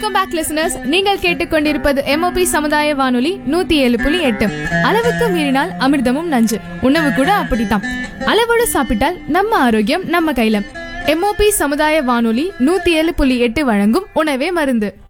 Welcome back listeners. நீங்கள் கேட்டுக்கொண்டிருப்பது MOP சமுதாய வானொலி 107.8. அளவுக்கு மீறினால் அமிர்தமும் நஞ்சு. உணவு கூட அப்படித்தான். அளவோடு சாப்பிட்டால் நம்ம ஆரோக்கியம் நம்ம கையில. MOP சமுதாய வானொலி 107.8 வழங்கும் உணவே மருந்து.